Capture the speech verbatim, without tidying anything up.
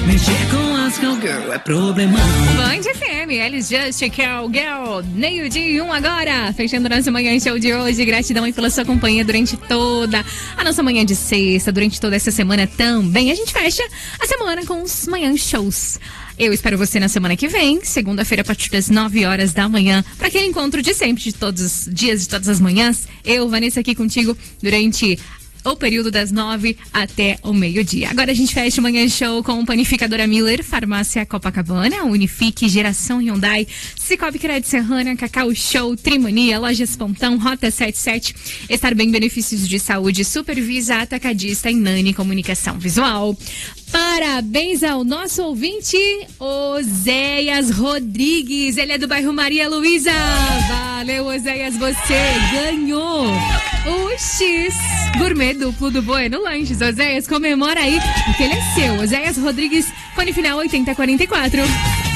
Mexer com as cowgirl é problemão. Band F M, eles Just Cowgirl, meio-dia e um agora. Fechando nossa manhã show de hoje. Gratidão aí pela sua companhia durante toda a nossa manhã de sexta, durante toda essa semana também. A gente fecha a semana com os manhã shows. Eu espero você na semana que vem, segunda-feira, a partir das nove horas da manhã, para aquele encontro de sempre, de todos os dias, de todas as manhãs. Eu, Vanessa, aqui contigo durante o período das nove até o meio-dia. Agora a gente fecha o Manhã Show com Panificadora Miller, Farmácia Copacabana, Unifique, Geração Hyundai, Cicobi Crédito Serrana, Cacau Show, Trimania, Lojas Pontão, Rota setenta e sete, Estar Bem, Benefícios de Saúde, Supervisa, Atacadista e Nani Comunicação Visual. Parabéns ao nosso ouvinte, Oséias Rodrigues. Ele é do bairro Maria Luísa. Valeu, Oséias, você ganhou o X Gourmet duplo do Bueno Lanches. Oséias, comemora aí, porque ele é seu. Oséias Rodrigues, fone final oitenta quarenta e quatro.